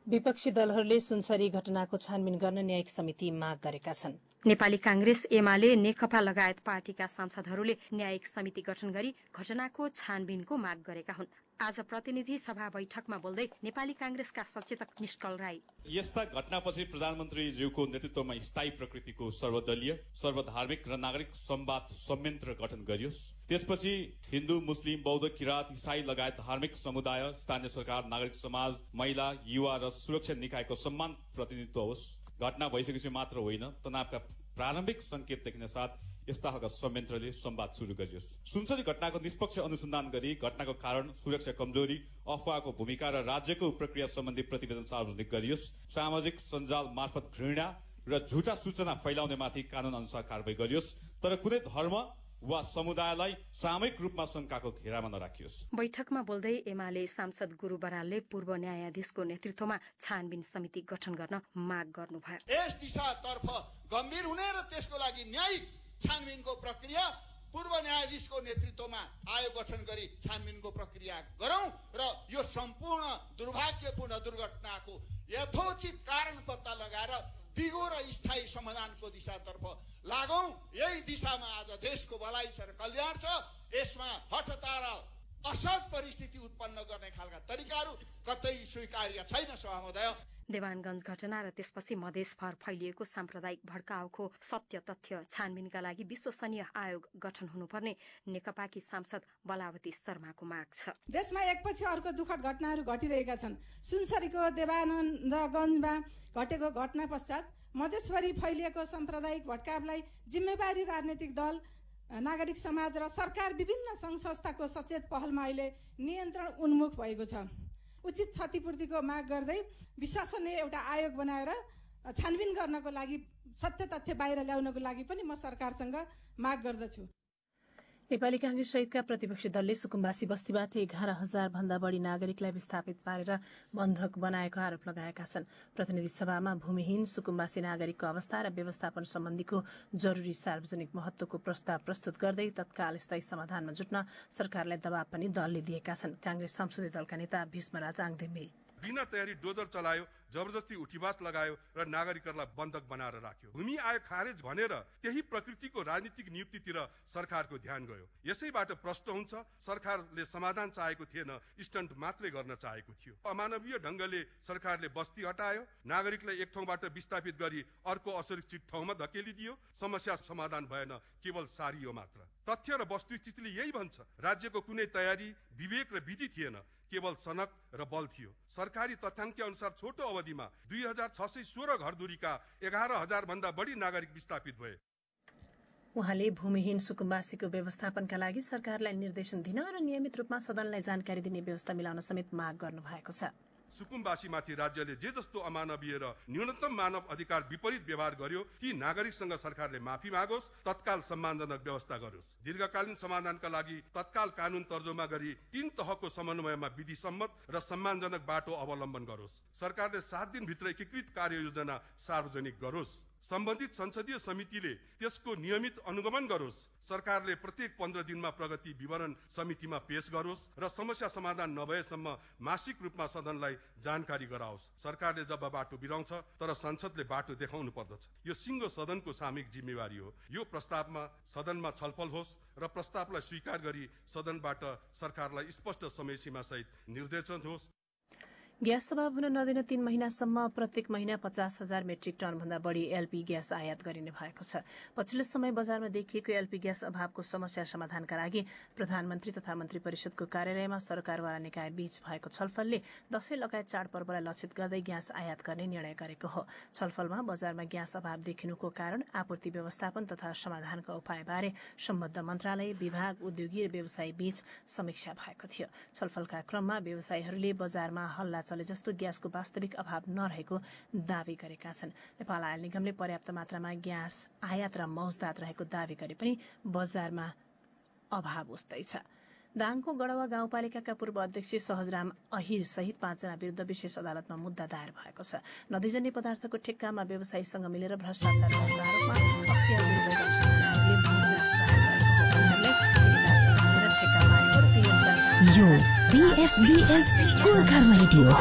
विपक्षी दलहरूले सुनसरी घटनाको छानबिन गर्न न्यायिक समिति माग गरेका छन्। नेपाली कांग्रेस एमाले नेकपा लगायत पार्टीका सांसदहरूले न्यायिक समिति गठन गरी घटनाको छानबिनको माग गरेका हुन्। आज प्रतिनिधि सभा बैठकमा बोल्दै नेपाली कांग्रेसका सचेतक निष्कल राई, यस्ता घटनापछि प्रधानमन्त्रीज्यूको नेतृत्वमा स्थायी प्रकृतिको सर्वदलीय सर्वधार्मिक र नागरिक संवाद संयन्त्र गठन गरियोस्। त्यसपछि हिन्दू, मुस्लिम, बौद्ध, किरात, इसाई लगायत धार्मिक समुदाय, स्थानीय सरकार, नागरिक समाज, महिला, युवा र सुरक्षा निकायको सम्मान प्रतिनिधित्व होस्। घटना भइसकेपछि मात्र होइन, तनावका प्रारम्भिक संकेत देखिन साथ यस्ता खालका संयन्त्रले संवाद शुरू गरियोस्। सुनसरी घटनाको निष्पक्ष अनुसन्धान गरी घटनाको कारण, सुरक्षा कमजोरी, अफवाहको भूमिका र राज्यको प्रक्रिया सम्बन्धी प्रतिवेदन सार्वजनिक गरियोस्। सामाजिक सञ्जाल मार्फत घृणा र झुटा सूचना फैलाउनेमाथि कानून अनुसार कारवाही गरियोस्, तर कुनै धर्म वा समुदायलाई सामूहिक रूपमा शंकाको घेरामा नराखियोस्। बैठकमा बोल्दै एमाले सांसद गुरु बरालले पूर्व न्यायाधीशको नेतृत्वमा छानबिन समिति गठन गर्न माग गर्नुभयो। यस दिशातर्फ गम्भीर हुने र त्यसको लागि न्यायिक छानबिनको प्रक्रिया पूर्व न्यायाधीशको नेतृत्वमा आयोग गठन गरी छानबिनको प्रक्रिया गरौं र यो सम्पूर्ण दुर्भाग्यपूर्ण दुर्घटनाको यथोचित कारण पत्ता लगाएर दिगो र स्थायी समाधानको दिशातर्फ लागौं। यही दिशामा आज देशको भलाइ छ र कल्याण छ। यसमा हठतारा असहज परिस्थिति उत्पन्न गर्ने खालका तरिकाहरू कतै स्वीकार्य छैन। सभामहोदय, देवानगञ्ज घटना र त्यसपछि मधेसभर फैलिएको साम्प्रदायिक भड्काउको सत्य तथ्य छानबिनका लागि विश्वसनीय आयोग गठन हुनुपर्ने नेकपाकी सांसद बलावती शर्माको माग छ। देशमा एकपछि अर्को दुःखद घटनाहरू घटिरहेका छन्। सुनसरीको देवानन्दगञ्जमा घटेको घटना पश्चात मधेसभरि फैलिएको साम्प्रदायिक भड्कावलाई जिम्मेवारी राजनीतिक दल, नागरिक समाज र सरकार विभिन्न संघ संस्थाको सचेत पहलमा अहिले नियन्त्रण उन्मुख भएको छ। उचित क्षतिपूर्तिको माग गर्दै विश्वसनीय एउटा आयोग बनाएर छानबिन गर्नको लागि, सत्य तथ्य बाहिर ल्याउनको लागि पनि म सरकारसँग माग गर्दछु। नेपाली कांग्रेस सहितका प्रतिपक्षी दलले सुकुम्बासी बस्तीबाट 11,000 भन्दा बढी नागरिकलाई विस्थापित पारेर बन्धक बनाएको आरोप लगाएका छन्। प्रतिनिधि सभामा भूमिहीन सुकुम्बासी नागरिकको अवस्था र व्यवस्थापन सम्बन्धीको जरूरी सार्वजनिक महत्वको प्रस्ताव प्रस्तुत गर्दै तत्काल स्थायी समाधानमा जुट्न सरकारलाई दबाव पनि दलले दिएका छन्। कांग्रेस संसदीय दलका नेता भीष्मराज आङदेम्बे बिना तयारी डोजर चलायो, जबरजस्ती उठीवास लगायो र नागरिकहरूलाई बन्धक बनाएर राख्यो। भूमि आयोग खारेज भनेर त्यही प्रकृतिको राजनीतिक नियुक्तितिर सरकारको ध्यान गयो। यसैबाट प्रश्न हुन्छ, सरकारले समाधान चाहेको थिएन, स्टन्ट मात्रै गर्न चाहेको थियो। अमानवीय ढंगले सरकारले बस्ती हटायो, नागरिकलाई एक ठाउँबाट विस्थापित गरी अर्को असुरक्षित ठाउँमा धकेलिदियो। समस्या समाधान भएन, केवल सारियो मात्र। तथ्य र वस्तुस्थितिले यही भन्छ, राज्यको कुनै तयारी, विवेक र विधि थिएन, केवल सनक र बल थियो। सरकारी तथ्याङ्क अनुसार छोटो अवधिमा 2,616 घरधुरीका 11,000 भन्दा बढी नागरिक विस्थापित भए। उहाँले भूमिहीन सुकुम्बासीको व्यवस्थापनका लागि सरकारलाई निर्देशन दिन र नियमित रूपमा सदनलाई जानकारी दिने व्यवस्था मिलाउन समेत माग गर्नु भएको छ। सुकुम्बासीमाथि राज्यले जे जस्तो अमानवीय र न्यूनतम मानव अधिकार विपरीत व्यवहार गर्यो, ती नागरिकसँग सरकारले माफी मागोस्, तत्काल सम्मानजनक व्यवस्था गरोस्। दीर्घकालीन समाधानका लागि तत्काल कानून तर्जुमा गरी 3 तहको समन्वयमा विधि सम्मत र सम्मानजनक बाटो अवलम्बन गरोस्। सरकारले 7 दिनभित्र एकीकृत कार्ययोजना सार्वजनिक गरोस्। सम्बन्धित संसदीय समितिले त्यसको नियमित अनुगमन गरोस्। सरकारले प्रत्येक 15 दिनमा प्रगति विवरण समितिमा पेश गरोस् र समस्या समाधान नभएसम्म मासिक रूपमा सदनलाई जानकारी गराओस्। सरकारले जब बाटो बिराउँछ तर संसदले बाटो देखाउनु पर्दछ। यो सिङ्गो सदनको सामूहिक जिम्मेवारी हो। यो प्रस्तावमा सदनमा छलफल होस् र प्रस्तावलाई स्वीकार गरी सदनबाट सरकारलाई स्पष्ट समयसीमा सहित निर्देशन होस्। ग्यास अभाव हुन नदिन 3 महिनासम्म प्रत्येक महिना 50,000 मेट्रिक टन भन्दा बढी एलपी ग्यास आयात गरिने भएको छ। पछिल्लो समय बजारमा देखिएको एलपी ग्यास अभावको समस्या समाधानका लागि प्रधानमन्त्री तथा मन्त्री परिषदको कार्यालयमा सरकारवाला निकाय बीच भएको छलफलले दशैं लगायत चाडपर्वलाई लक्षित गर्दै ग्यास आयात गर्ने निर्णय गरेको हो। छलफलमा बजारमा ग्यास अभाव देखिनुको कारण, आपूर्ति व्यवस्थापन तथा समाधानका उपायबारे सम्बद्ध मन्त्रालय, विभाग, उद्योगी र व्यवसायी बीच समीक्षा भएको थियो। छलफलका क्रममा व्यवसायीहरूले बजारमा हल्ला चले जस्तो ग्यासको वास्तविक अभाव नरहेको दावी गरेका छन्। नेपाल आयल निगमले पर्याप्त मात्रामा ग्यास आयात र मौजदात रहेको दावी गरे पनि बजारमा अभाव उस्तै छ। दाङको गढवा गाउँपालिकाका पूर्व अध्यक्ष सहजराम अहिर सहित 5 जना विरुद्ध विशेष अदालतमा मुद्दा दायर भएको छ। नदीजन्य पदार्थको ठेक्कामा व्यवसायीसँग मिलेर भ्रष्टाचार गरेको आरोपमा अख्तियार यो BFBS गोर्खा रेडियो